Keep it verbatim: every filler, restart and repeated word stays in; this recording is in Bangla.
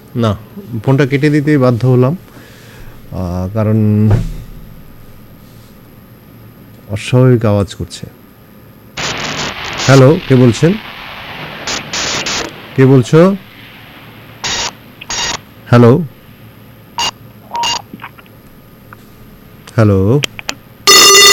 না, ফোনটা কেটে দিতেই বাধ্য হলাম, কারণ অস্বাভাবিক আওয়াজ করছে। হ্যালো, কে বলছেন? কে বলছো? Hello hello